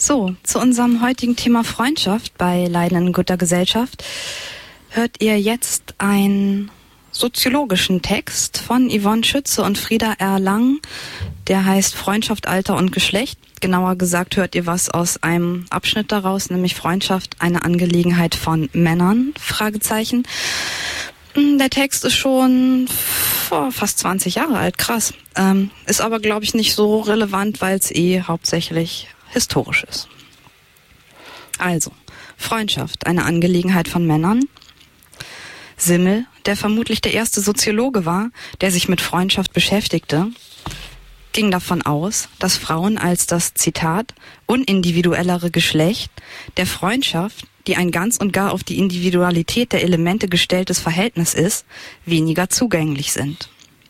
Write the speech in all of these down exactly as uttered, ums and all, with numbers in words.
So, zu unserem heutigen Thema Freundschaft bei Leiden in guter Gesellschaft hört ihr jetzt einen soziologischen Text von Yvonne Schütze und Frieda R. Lang, der heißt Freundschaft, Alter und Geschlecht. Genauer gesagt hört ihr was aus einem Abschnitt daraus, nämlich Freundschaft, eine Angelegenheit von Männern, Fragezeichen. Der Text ist schon oh, fast zwanzig Jahre alt, krass. Ähm, ist aber, glaube ich, nicht so relevant, weil es eh hauptsächlich historisch ist. Also, Freundschaft, eine Angelegenheit von Männern. Simmel, der vermutlich der erste Soziologe war, der sich mit Freundschaft beschäftigte, ging davon aus, dass Frauen als das, Zitat, unindividuellere Geschlecht der Freundschaft, die ein ganz und gar auf die Individualität der Elemente gestelltes Verhältnis ist, weniger zugänglich sind.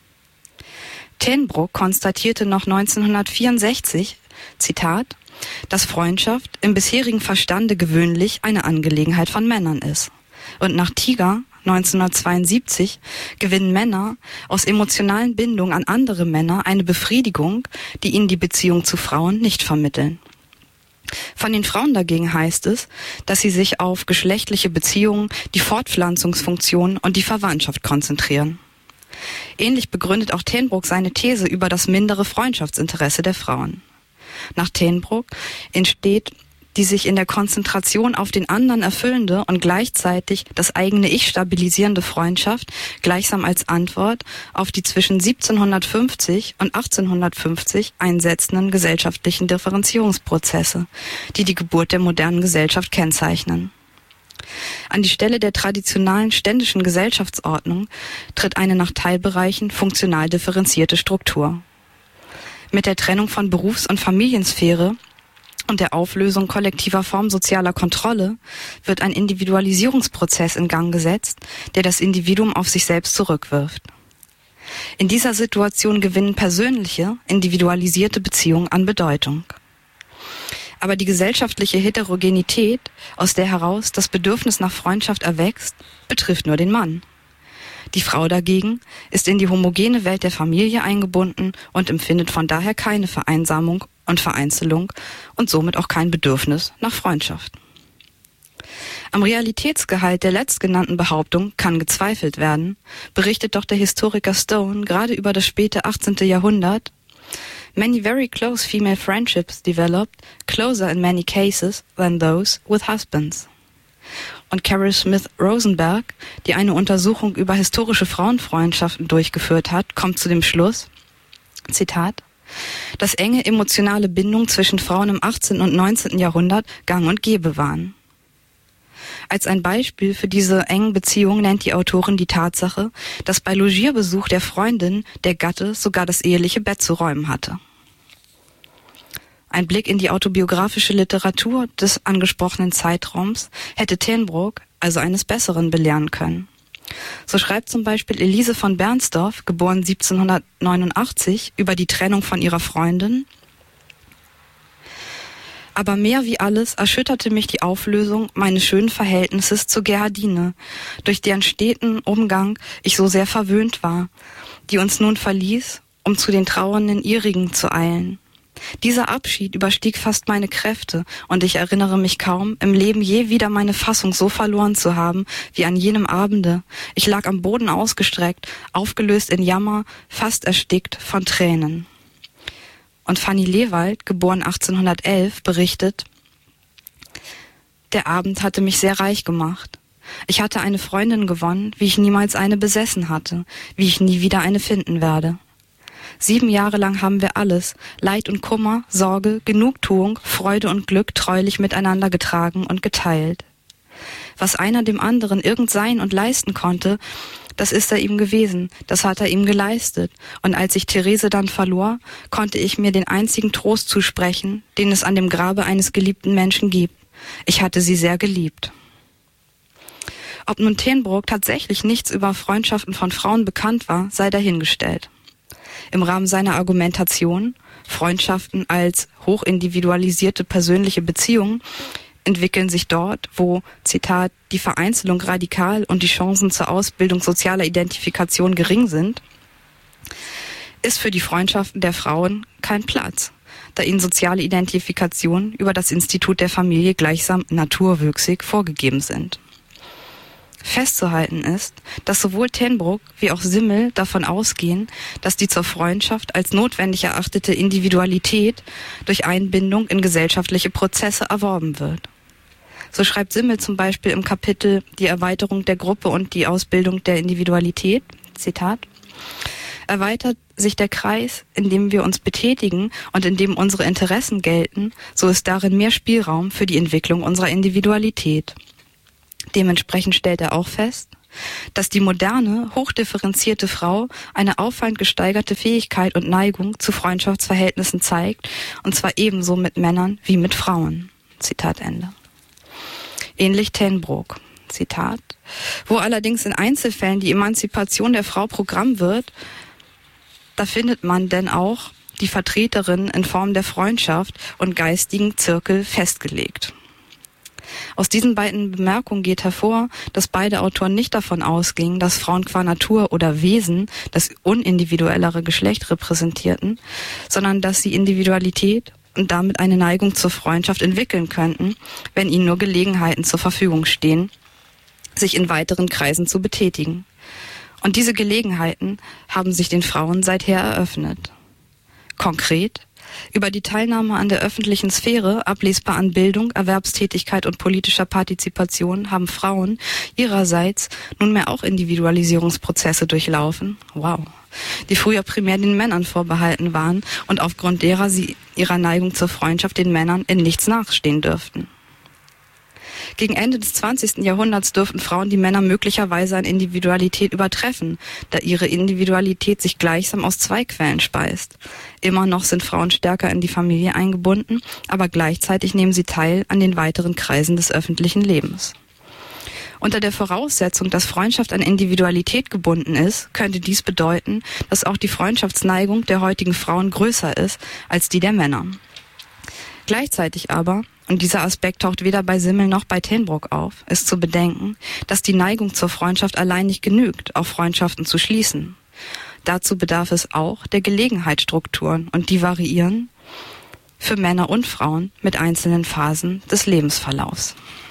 Tenbroek konstatierte noch neunzehnhundertvierundsechzig, Zitat, dass Freundschaft im bisherigen Verstande gewöhnlich eine Angelegenheit von Männern ist. Und nach Tiger neunzehnhundertzweiundsiebzig gewinnen Männer aus emotionalen Bindungen an andere Männer eine Befriedigung, die ihnen die Beziehung zu Frauen nicht vermitteln. Von den Frauen dagegen heißt es, dass sie sich auf geschlechtliche Beziehungen, die Fortpflanzungsfunktion und die Verwandtschaft konzentrieren. Ähnlich begründet auch Tenbroek seine These über das mindere Freundschaftsinteresse der Frauen. Nach Tenbroek entsteht die sich in der Konzentration auf den anderen erfüllende und gleichzeitig das eigene Ich stabilisierende Freundschaft gleichsam als Antwort auf die zwischen siebzehnhundertfünfzig und achtzehnhundertfünfzig einsetzenden gesellschaftlichen Differenzierungsprozesse, die die Geburt der modernen Gesellschaft kennzeichnen. An die Stelle der traditionalen ständischen Gesellschaftsordnung tritt eine nach Teilbereichen funktional differenzierte Struktur. Mit der Trennung von Berufs- und Familiensphäre und der Auflösung kollektiver Formen sozialer Kontrolle wird ein Individualisierungsprozess in Gang gesetzt, der das Individuum auf sich selbst zurückwirft. In dieser Situation gewinnen persönliche, individualisierte Beziehungen an Bedeutung. Aber die gesellschaftliche Heterogenität, aus der heraus das Bedürfnis nach Freundschaft erwächst, betrifft nur den Mann. Die Frau dagegen ist in die homogene Welt der Familie eingebunden und empfindet von daher keine Vereinsamung und Vereinzelung und somit auch kein Bedürfnis nach Freundschaft. Am Realitätsgehalt der letztgenannten Behauptung kann gezweifelt werden, berichtet doch der Historiker Stone gerade über das späte achtzehnte Jahrhundert. Many very close female friendships developed, closer in many cases than those with husbands. Und Carol Smith Rosenberg, die eine Untersuchung über historische Frauenfreundschaften durchgeführt hat, kommt zu dem Schluss, Zitat, dass enge emotionale Bindungen zwischen Frauen im achtzehnten und neunzehnten Jahrhundert gang und gäbe waren. Als ein Beispiel für diese engen Beziehungen nennt die Autorin die Tatsache, dass bei Logierbesuch der Freundin der Gatte sogar das eheliche Bett zu räumen hatte. Ein Blick in die autobiografische Literatur des angesprochenen Zeitraums hätte Tenbroek also eines Besseren belehren können. So schreibt zum Beispiel Elise von Bernsdorf, geboren siebzehnhundertneunundachtzig, über die Trennung von ihrer Freundin. Aber mehr wie alles erschütterte mich die Auflösung meines schönen Verhältnisses zu Gerhardine, durch deren steten Umgang ich so sehr verwöhnt war, die uns nun verließ, um zu den trauernden ihrigen zu eilen. Dieser Abschied überstieg fast meine Kräfte, und ich erinnere mich kaum, im Leben je wieder meine Fassung so verloren zu haben, wie an jenem Abende. Ich lag am Boden ausgestreckt, aufgelöst in Jammer, fast erstickt von Tränen. Und Fanny Lewald, geboren achtzehnhundertelf, berichtet, der Abend hatte mich sehr reich gemacht. Ich hatte eine Freundin gewonnen, wie ich niemals eine besessen hatte, wie ich nie wieder eine finden werde. Sieben Jahre lang haben wir alles, Leid und Kummer, Sorge, Genugtuung, Freude und Glück treulich miteinander getragen und geteilt. Was einer dem anderen irgend sein und leisten konnte, das ist er ihm gewesen, das hat er ihm geleistet. Und als ich Therese dann verlor, konnte ich mir den einzigen Trost zusprechen, den es an dem Grabe eines geliebten Menschen gibt. Ich hatte sie sehr geliebt. Ob nun Tenbroek tatsächlich nichts über Freundschaften von Frauen bekannt war, sei dahingestellt. Im Rahmen seiner Argumentation, Freundschaften als hochindividualisierte persönliche Beziehungen, entwickeln sich dort, wo, Zitat, die Vereinzelung radikal und die Chancen zur Ausbildung sozialer Identifikation gering sind, ist für die Freundschaften der Frauen kein Platz. da ihnen soziale Identifikation über das Institut der Familie gleichsam naturwüchsig vorgegeben sind. Festzuhalten ist, dass sowohl ten Broek wie auch Simmel davon ausgehen, dass die zur Freundschaft als notwendig erachtete Individualität durch Einbindung in gesellschaftliche Prozesse erworben wird. So schreibt Simmel zum Beispiel im Kapitel Die Erweiterung der Gruppe und die Ausbildung der Individualität, Zitat, erweitert sich der Kreis, in dem wir uns betätigen und in dem unsere Interessen gelten, so ist darin mehr Spielraum für die Entwicklung unserer Individualität. Dementsprechend stellt er auch fest, dass die moderne, hochdifferenzierte Frau eine auffallend gesteigerte Fähigkeit und Neigung zu Freundschaftsverhältnissen zeigt, und zwar ebenso mit Männern wie mit Frauen. Zitat Ende. Ähnlich ten Broek. Zitat. Wo allerdings in Einzelfällen die Emanzipation der Frau Programm wird, da findet man denn auch die Vertreterin in Form der Freundschaft und geistigen Zirkel festgelegt. Aus diesen beiden Bemerkungen geht hervor, dass beide Autoren nicht davon ausgingen, dass Frauen qua Natur oder Wesen das unindividuellere Geschlecht repräsentierten, sondern dass sie Individualität und damit eine Neigung zur Freundschaft entwickeln könnten, wenn ihnen nur Gelegenheiten zur Verfügung stehen, sich in weiteren Kreisen zu betätigen. Und diese Gelegenheiten haben sich den Frauen seither eröffnet. Konkret über die Teilnahme an der öffentlichen Sphäre, ablesbar an Bildung, Erwerbstätigkeit und politischer Partizipation, haben Frauen ihrerseits nunmehr auch Individualisierungsprozesse durchlaufen, wow, die früher primär den Männern vorbehalten waren und aufgrund derer sie ihrer Neigung zur Freundschaft den Männern in nichts nachstehen dürften. Gegen Ende des zwanzigsten Jahrhunderts dürften Frauen die Männer möglicherweise an Individualität übertreffen, da ihre Individualität sich gleichsam aus zwei Quellen speist. Immer noch sind Frauen stärker in die Familie eingebunden, aber gleichzeitig nehmen sie teil an den weiteren Kreisen des öffentlichen Lebens. Unter der Voraussetzung, dass Freundschaft an Individualität gebunden ist, könnte dies bedeuten, dass auch die Freundschaftsneigung der heutigen Frauen größer ist als die der Männer. Gleichzeitig aber, und dieser Aspekt taucht weder bei Simmel noch bei ten Broek auf, ist zu bedenken, dass die Neigung zur Freundschaft allein nicht genügt, auch Freundschaften zu schließen. Dazu bedarf es auch der Gelegenheitsstrukturen, und die variieren für Männer und Frauen mit einzelnen Phasen des Lebensverlaufs.